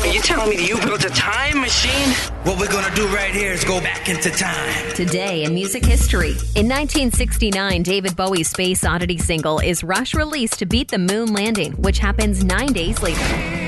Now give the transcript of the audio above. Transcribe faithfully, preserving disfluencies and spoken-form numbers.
you telling me that you built a time machine? What we're gonna do right here is go back into time. Today in music history. In nineteen sixty-nine, David Bowie's Space Oddity single is Rush released to beat the moon landing, which happens nine days later.